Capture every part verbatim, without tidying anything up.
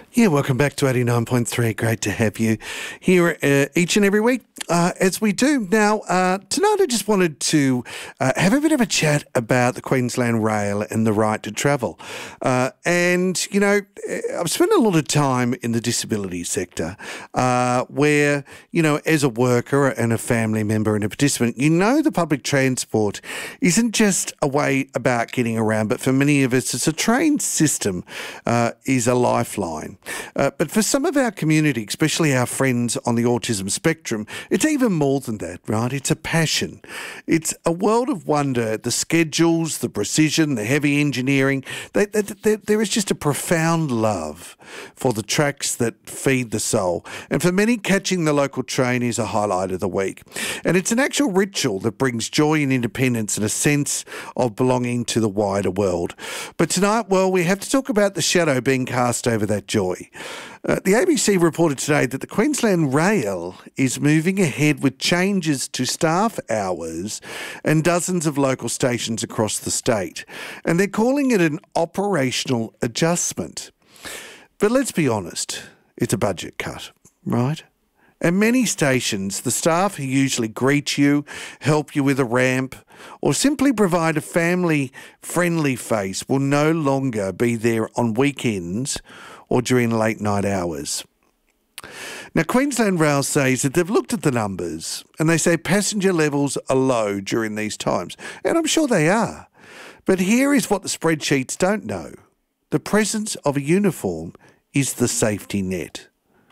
Yeah, welcome back to eighty-nine point three. Great to have you here uh, each and every week, uh, as we do. Now, uh, tonight I just wanted to uh, have a bit of a chat about the Queensland Rail and the right to travel. Uh, and, you know, I've spent a lot of time in the disability sector uh, where, you know, as a worker and a family member and a participant, you know the public transport isn't just a way about getting around, but for many of us, it's a train system uh, is a lifeline. Uh, but for some of our community, especially our friends on the autism spectrum, it's even more than that, right? It's a passion. It's a world of wonder. The schedules, the precision, the heavy engineering, they, they, they, there is just a profound love for the tracks that feed the soul. And for many, catching the local train is a highlight of the week. And it's an actual ritual that brings joy and independence and a sense of belonging to the wider world. But tonight, well, we have to talk about the shadow being cast over that joy. Uh, the A B C reported today that the Queensland Rail is moving ahead with changes to staff hours and dozens of local stations across the state. And they're calling it an operational adjustment. But let's be honest, it's a budget cut, right? At many stations, the staff who usually greet you, help you with a ramp, or simply provide a family-friendly face will no longer be there on weekends or during late night hours. Now, Queensland Rail says that they've looked at the numbers and they say passenger levels are low during these times. And I'm sure they are. But here is what the spreadsheets don't know. The presence of a uniform is the safety net.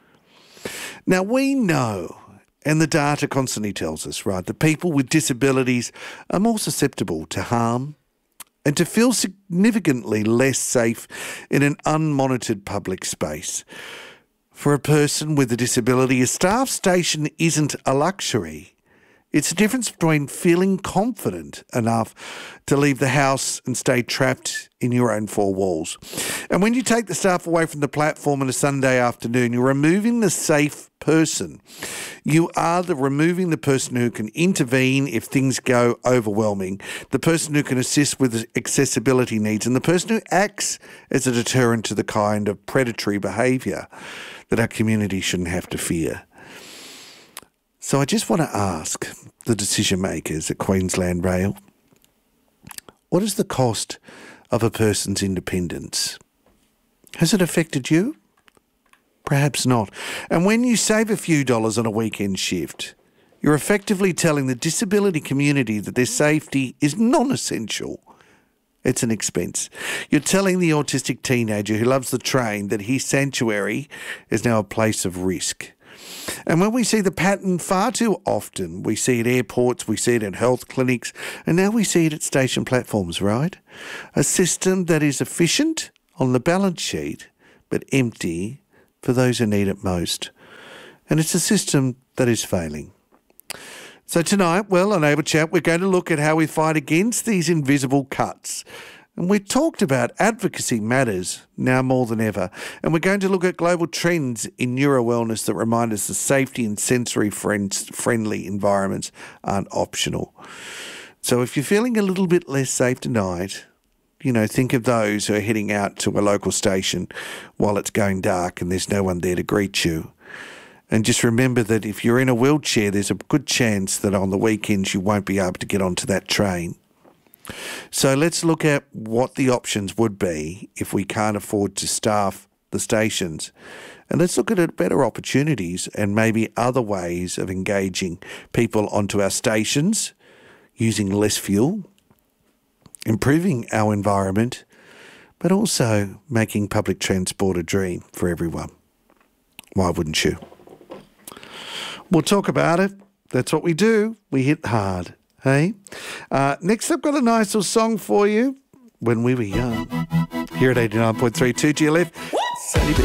Now, we know, and the data constantly tells us, right, that people with disabilities are more susceptible to harm and to feel significantly less safe in an unmonitored public space. For a person with a disability, a staff station isn't a luxury. It's the difference between feeling confident enough to leave the house and stay trapped in your own four walls. And when you take the staff away from the platform on a Sunday afternoon, you're removing the safe person. You are the removing the person who can intervene if things go overwhelming, the person who can assist with accessibility needs, and the person who acts as a deterrent to the kind of predatory behaviour that our community shouldn't have to fear. So I just want to ask the decision makers at Queensland Rail, what is the cost of a person's independence? Has it affected you? Perhaps not. And when you save a few dollars on a weekend shift, you're effectively telling the disability community that their safety is non-essential. It's an expense. You're telling the autistic teenager who loves the train that his sanctuary is now a place of risk. And when we see the pattern far too often, we see it at airports, we see it at health clinics, and now we see it at station platforms, right? A system that is efficient on the balance sheet, but empty for those who need it most. And it's a system that is failing. So tonight, well, on Able Chat, we're going to look at how we fight against these invisible cuts. And we talked about advocacy matters now more than ever. And we're going to look at global trends in neuro-wellness that remind us that safety and sensory-friendly environments aren't optional. So if you're feeling a little bit less safe tonight, you know, think of those who are heading out to a local station while it's going dark and there's no one there to greet you. And just remember that if you're in a wheelchair, there's a good chance that on the weekends you won't be able to get onto that train. So let's look at what the options would be if we can't afford to staff the stations. And let's look at better opportunities and maybe other ways of engaging people onto our stations, using less fuel, improving our environment, but also making public transport a dream for everyone. Why wouldn't you? We'll talk about it. That's what we do. We hit hard. Hey? Uh, next, I've got a nice little song for you. When We Were Young. Here at eighty-nine point three two G L F. Sadie B.